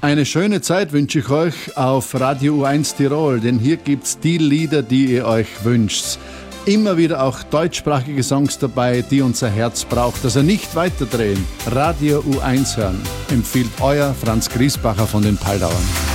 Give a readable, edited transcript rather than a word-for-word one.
Eine schöne Zeit wünsche ich euch auf Radio U1 Tirol, denn hier gibt's die Lieder, die ihr euch wünscht. Immer wieder auch deutschsprachige Songs dabei, die unser Herz braucht. Also nicht weiterdrehen, Radio U1 hören, empfiehlt euer Franz Griesbacher von den Paldauern.